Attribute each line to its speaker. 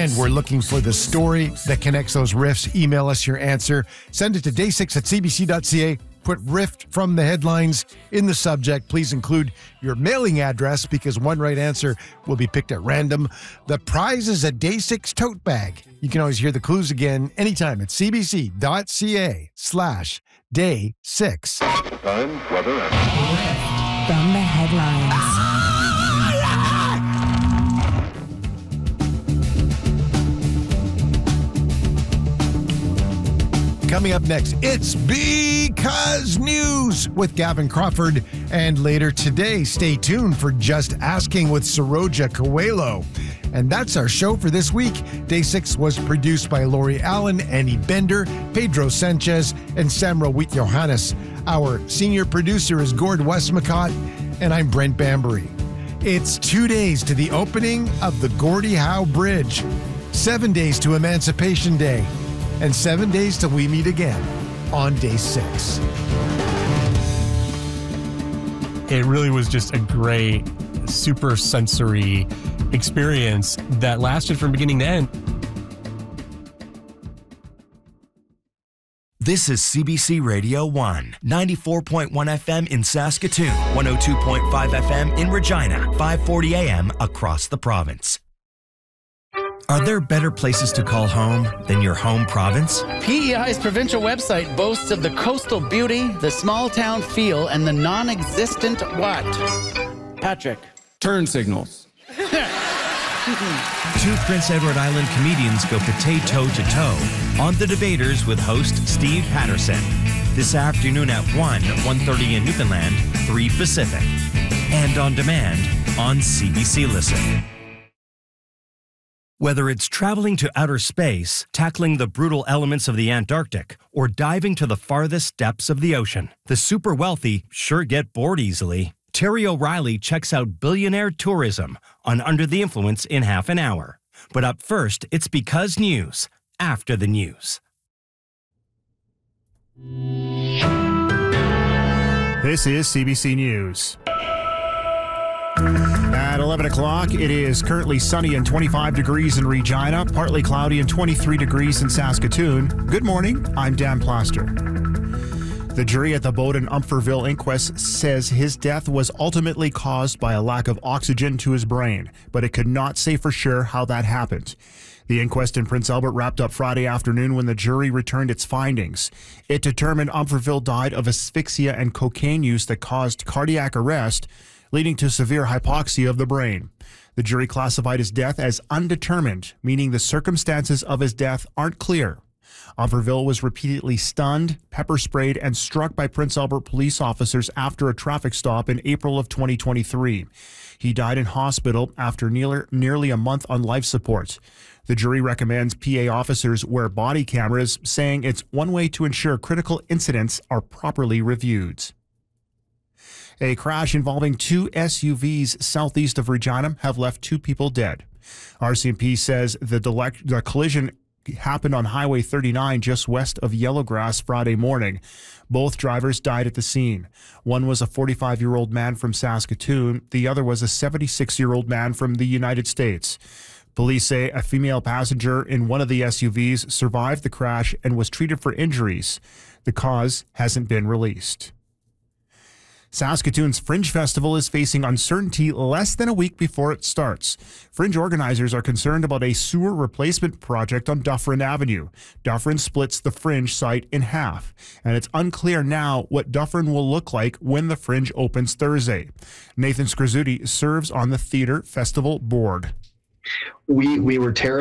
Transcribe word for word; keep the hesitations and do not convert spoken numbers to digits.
Speaker 1: And we're looking for the story that connects those riffs. Email us your answer. Send it to day six at c b c dot c a. Put riff from the headlines in the subject. Please include your mailing address because one right answer will be picked at random. The prize is a Day six tote bag. You can always hear the clues again anytime at cbc.ca slash day six.
Speaker 2: Time, weather, and...
Speaker 3: From the headlines.
Speaker 1: Coming up next, it's Because News with Gavin Crawford. And later today, stay tuned for Just Asking with Saroja Coelho. And that's our show for this week. Day six was produced by Lori Allen, Annie Bender, Pedro Sanchez, and Samra Wheat Johannes. Our senior producer is Gord Westmacott, and I'm Brent Bambury. It's two days to the opening of the Gordie Howe Bridge, seven days to Emancipation Day, and seven days till we meet again on day six.
Speaker 4: It really was just a great, super sensory experience that lasted from beginning to end.
Speaker 5: This is C B C Radio one, ninety-four point one F M in Saskatoon, one oh two point five F M in Regina, five forty A M across the province. Are there better places to call home than your home province?
Speaker 6: P E I's provincial website boasts of the coastal beauty, the small town feel, and the non-existent what? Patrick.
Speaker 7: Turn signals.
Speaker 5: Two Prince Edward Island comedians go potato to toe on The Debaters with host Steve Patterson. This afternoon at one, one thirty in Newfoundland, three Pacific. And on demand on C B C Listen. Whether it's traveling to outer space, tackling the brutal elements of the Antarctic, or diving to the farthest depths of the ocean, the super wealthy sure get bored easily. Terry O'Reilly checks out billionaire tourism on Under the Influence in half an hour. But up first, it's Because News, after the news.
Speaker 8: This is C B C News. At eleven o'clock, it is currently sunny and twenty-five degrees in Regina, partly cloudy and twenty-three degrees in Saskatoon. Good morning, I'm Dan Plaster. The jury at the Bowden-Umferville inquest says his death was ultimately caused by a lack of oxygen to his brain, but it could not say for sure how that happened. The inquest in Prince Albert wrapped up Friday afternoon when the jury returned its findings. It determined Umferville died of asphyxia and cocaine use that caused cardiac arrest, leading to severe hypoxia of the brain. The jury classified his death as undetermined, meaning the circumstances of his death aren't clear. Umferville was repeatedly stunned, pepper sprayed, and struck by Prince Albert police officers after a traffic stop in April of twenty twenty-three. He died in hospital after nearly, nearly a month on life support. The jury recommends P A officers wear body cameras, saying it's one way to ensure critical incidents are properly reviewed. A crash involving two S U Vs southeast of Regina have left two people dead. R C M P says the, delect, the collision happened on Highway thirty-nine just west of Yellowgrass Friday morning. Both drivers died at the scene. One was a forty-five-year-old man from Saskatoon. The other was a seventy-six-year-old man from the United States. Police say a female passenger in one of the S U Vs survived the crash and was treated for injuries. The cause hasn't been released. Saskatoon's Fringe Festival is facing uncertainty less than a week before it starts. Fringe organizers are concerned about a sewer replacement project on Dufferin Avenue. Dufferin splits the Fringe site in half, and it's unclear now what Dufferin will look like when the Fringe opens Thursday. Nathan Skrzuti serves on the Theatre Festival Board.
Speaker 9: We, we were terrified.